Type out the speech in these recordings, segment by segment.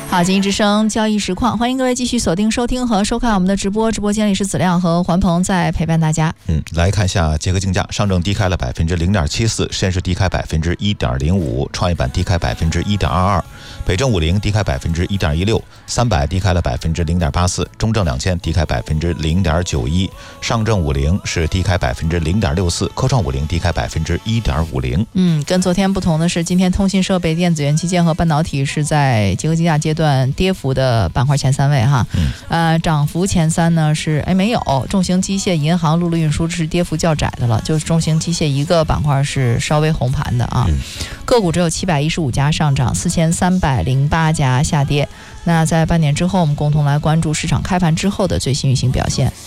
好，经济之声交易实况，欢迎各位继续锁定收听和收看我们的直播。直播间里是子亮和环鹏在陪伴大家。 来看一下结合竞价，上证低开了 0.74%， 深市低开 1.05%， 创业板低开 1.22%， 北证50低开 1.16%， 300低开了 0.84%， 中证2000低开 0.91%， 上证50是低开 0.64%， 科创50低开 1.50%。 跟昨天不同的是，今天通信设备、电子元器件和半导体是在结合竞价阶段跌幅的板块前3位哈。涨幅前3呢是没有，重型机械、银行、陆路运输是跌幅较窄的了，就是重型机械一个板块是稍微红盘的啊。个股只有715家上涨，4308家下跌。那在半点之后，我们共同来关注市场开盘之后的最新运行表现。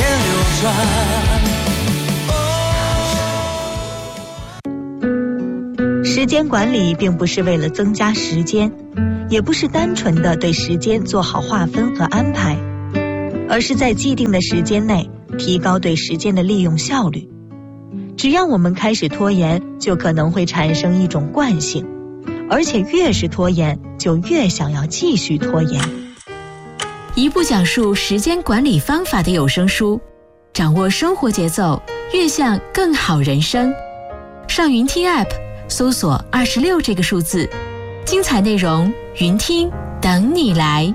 时间管理并不是为了增加时间，也不是单纯的对时间做好划分和安排，而是在既定的时间内提高对时间的利用效率。只要我们开始拖延，就可能会产生一种惯性，而且越是拖延，就越想要继续拖延。 一部讲述时间管理方法的有声书，掌握生活节奏，悦向更好人生。上云听 App 搜索26这个数字，精彩内容云听等你来。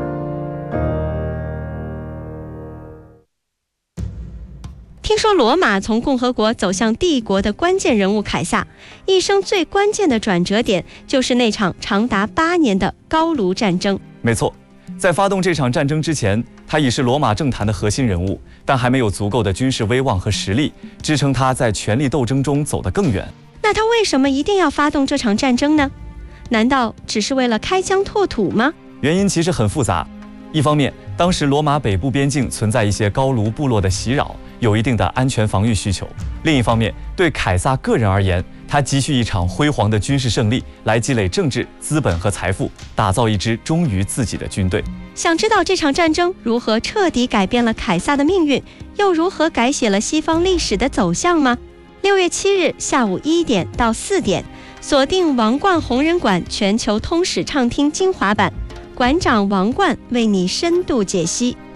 听说罗马从共和国走向帝国的关键人物凯撒，一生最关键的转折点就是那场长达8年的高卢战争。 没错，在发动这场战争之前，他已是罗马政坛的核心人物，但还没有足够的军事威望和实力支撑他在权力斗争中走得更远。 那他为什么一定要发动这场战争呢？难道只是为了开疆拓土吗？ 原因其实很复杂。一方面，当时罗马北部边境存在一些高卢部落的袭扰，有一定的安全防御需求。另一方面，对凯撒个人而言，他急需一场辉煌的军事胜利来积累政治资本和财富，打造一支忠于自己的军队。 想知道这场战争如何彻底改变了凯撒的命运，又如何改写了西方历史的走向吗？6月7日下午1点到4点，锁定王冠红人馆全球通史畅听精华版，馆长王冠为你深度解析。